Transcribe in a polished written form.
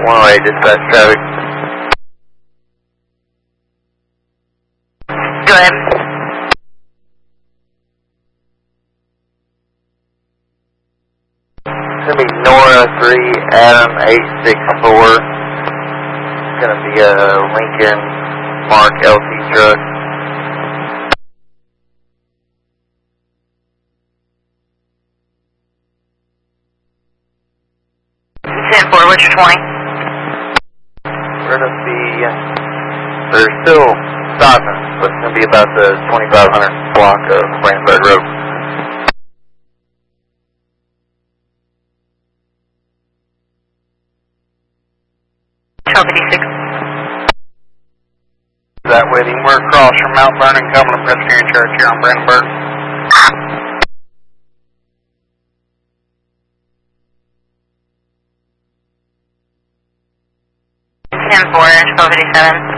108, dispatch traffic. Go ahead. It's going to be Nora 3, Adam 864. It's going to be a Lincoln Mark LT truck. 10-4, what's your 20? We're going to be, they're still stopping, but it's going to be about the 2500 block of Brandenburg Road. That Whitting, we're across from Mount Vernon, Cumberland Presbyterian Church here on Brandenburg. Ten-4, 1287.